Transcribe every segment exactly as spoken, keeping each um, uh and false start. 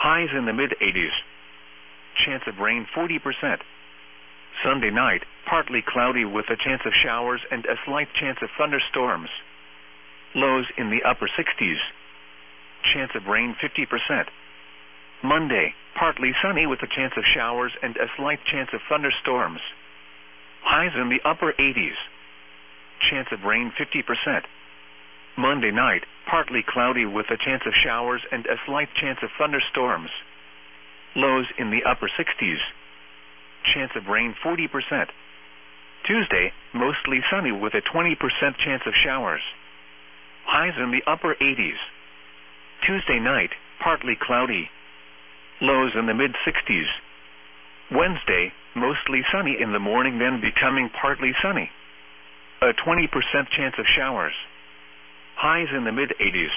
Highs in the mid eighties. Chance of rain forty percent. Sunday night, partly cloudy with a chance of showers and a slight chance of thunderstorms. Lows in the upper sixties. Chance of rain fifty percent. Monday, partly sunny with a chance of showers and a slight chance of thunderstorms. Highs in the upper eighties. Chance of rain fifty percent. Monday night, partly cloudy with a chance of showers and a slight chance of thunderstorms. Lows in the upper sixties. Chance of rain forty percent. Tuesday, mostly sunny with a twenty percent chance of showers. Highs in the upper eighties. Tuesday night, partly cloudy. Lows in the mid sixties. Wednesday, mostly sunny in the morning, then becoming partly sunny. A twenty percent chance of showers. Highs in the mid eighties.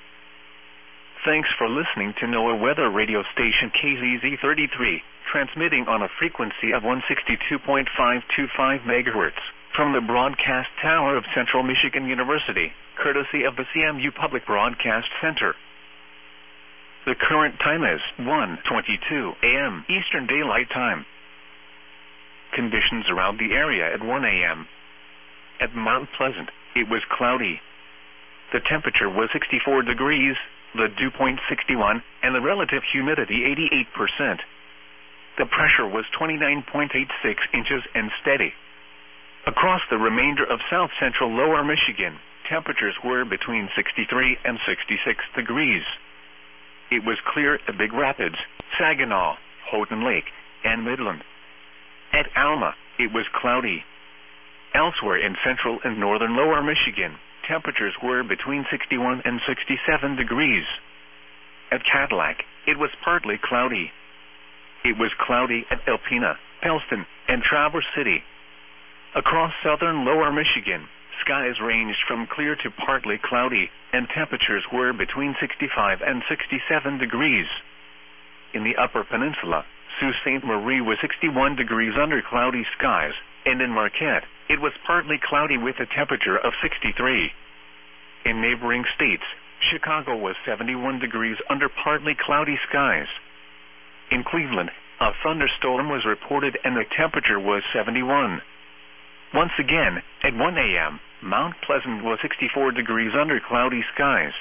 Thanks for listening to NOAA Weather Radio Station K Z Z thirty-three, transmitting on a frequency of one sixty-two point five two five megahertz, from the broadcast tower of Central Michigan University, courtesy of the C M U Public Broadcast Center. The current time is one twenty-two a m Eastern Daylight Time. Conditions around the area at one a m At Mount Pleasant, it was cloudy. The temperature was sixty-four degrees, the dew point sixty-one, and the relative humidity eighty-eight percent. The pressure was twenty-nine point eight six inches and steady. Across the remainder of south-central lower Michigan, temperatures were between sixty-three and sixty-six degrees. It was clear at Big Rapids, Saginaw, Houghton Lake, and Midland. At Alma, it was cloudy. Elsewhere in central and northern lower Michigan, temperatures were between sixty-one and sixty-seven degrees. At Cadillac, it was partly cloudy. It was cloudy at Alpena, Pellston, and Traverse City. Across southern lower Michigan, skies ranged from clear to partly cloudy, and temperatures were between sixty-five and sixty-seven degrees. In the upper peninsula, Sault Ste. Marie was sixty-one degrees under cloudy skies, and in Marquette, it was partly cloudy with a temperature of sixty-three. In neighboring states, Chicago was seventy-one degrees under partly cloudy skies. In Cleveland, a thunderstorm was reported and the temperature was seventy-one. Once again, at one a m, Mount Pleasant was sixty-four degrees under cloudy skies.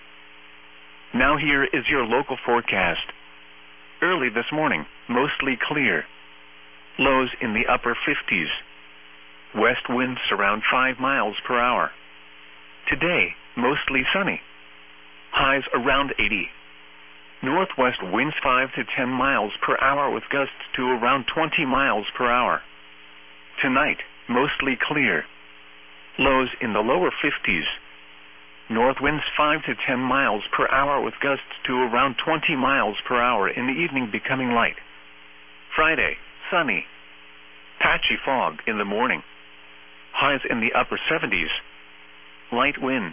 Now here is your local forecast. Early this morning, mostly clear. Lows in the upper fifties. West winds around five miles per hour. Today, mostly sunny. Highs around eighty. Northwest winds five to ten miles per hour with gusts to around twenty miles per hour. Tonight, mostly clear. Lows in the lower fifties. North winds five to ten miles per hour with gusts to around twenty miles per hour, in the evening becoming light. Friday, sunny. Patchy fog in the morning. Highs in the upper seventies. Light winds.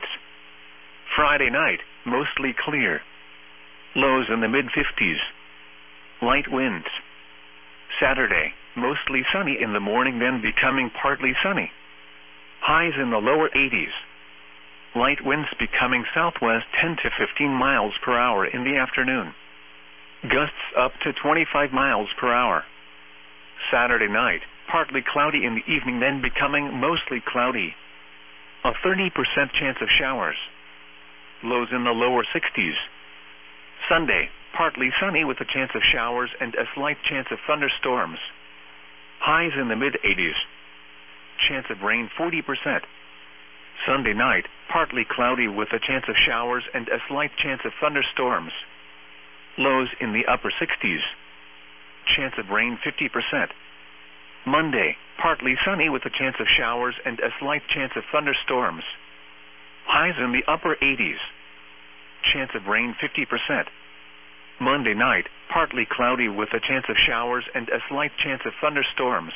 Friday night, mostly clear. Lows in the mid fifties. Light winds. Saturday, mostly sunny in the morning, then becoming partly sunny. Highs in the lower eighties. Light winds becoming southwest ten to fifteen miles per hour in the afternoon. Gusts up to twenty-five miles per hour. Saturday night, partly cloudy in the evening, then becoming mostly cloudy. A thirty percent chance of showers. Lows in the lower sixties. Sunday, partly sunny with a chance of showers and a slight chance of thunderstorms. Highs in the mid eighties. Chance of rain forty percent. Sunday night, partly cloudy with a chance of showers and a slight chance of thunderstorms. Lows in the upper sixties. Chance of rain fifty percent. Monday, partly sunny with a chance of showers and a slight chance of thunderstorms. Highs in the upper eighties. Chance of rain fifty percent. Monday night, partly cloudy with a chance of showers and a slight chance of thunderstorms.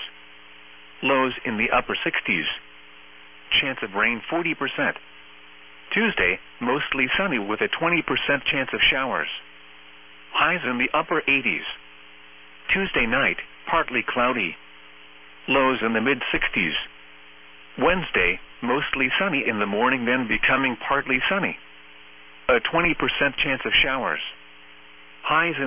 Lows in the upper sixties. Chance of rain forty percent. Tuesday, mostly sunny with a twenty percent chance of showers. Highs in the upper eighties. Tuesday night, partly cloudy. Lows in the mid sixties. Wednesday, mostly sunny in the morning, then becoming partly sunny. A twenty percent chance of showers. Highs in